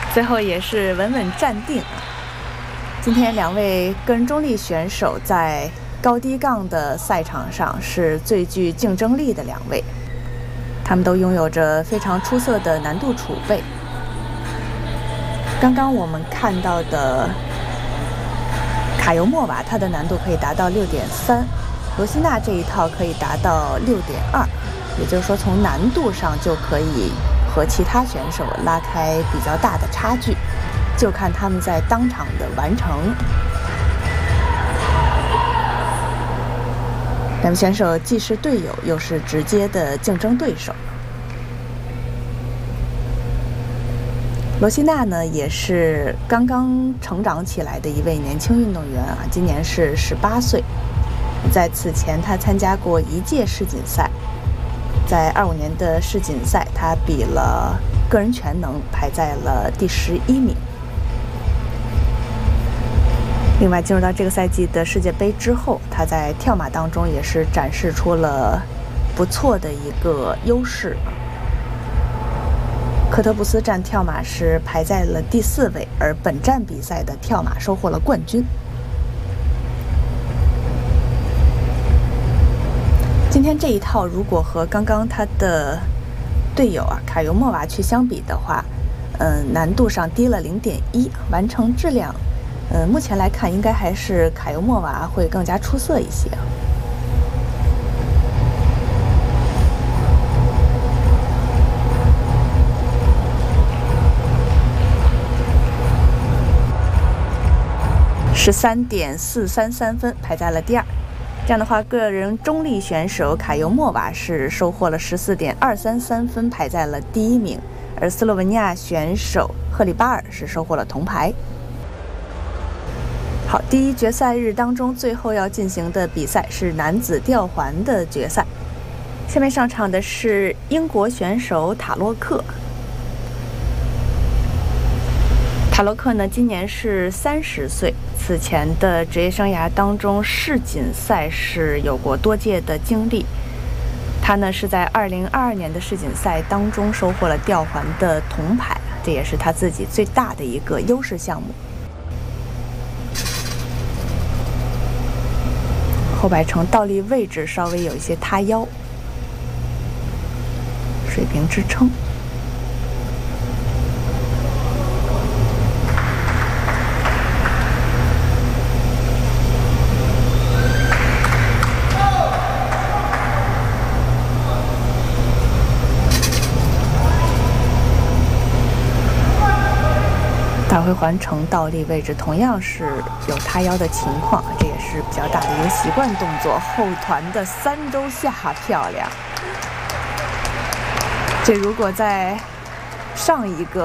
最后也是稳稳站定。今天两位个人中立选手在高低杠的赛场上是最具竞争力的两位，他们都拥有着非常出色的难度储备。刚刚我们看到的卡尤莫瓦，它的难度可以达到6.3，罗西娜这一套可以达到6.2，也就是说从难度上就可以和其他选手拉开比较大的差距，就看他们在当场的完成。两位选手既是队友，又是直接的竞争对手。罗西娜呢，也是刚刚成长起来的一位年轻运动员啊，今年是18岁。在此前，他参加过1届世锦赛，在25年的世锦赛，他比了个人全能，排在了第11名。另外，进入到这个赛季的世界杯之后，他在跳马当中也是展示出了不错的一个优势。科特布斯站跳马是排在了第4位，而本站比赛的跳马收获了冠军。今天这一套如果和刚刚他的队友卡尤莫娃去相比的话，难度上低了0.1，完成质量，目前来看应该还是卡尤莫娃会更加出色一些。13.433分，排在了第2。这样的话，个人中立选手卡尤莫娃是收获了14.233分，排在了第1名，而斯洛文尼亚选手赫里巴尔是收获了铜牌。好，第1决赛日当中最后要进行的比赛是男子吊环的决赛。下面上场的是英国选手塔洛克。塔洛克呢，今年是30岁，此前的职业生涯当中，世锦赛是有过多届的经历。他呢是在2022年的世锦赛当中收获了吊环的铜牌，这也是他自己最大的一个优势项目。后摆成倒立位置稍微有一些塌腰，水平支撑。打回环成倒立位置，同样是有塌腰的情况，这也是比较大的一个习惯动作。后团的3周下漂亮，这如果在上一个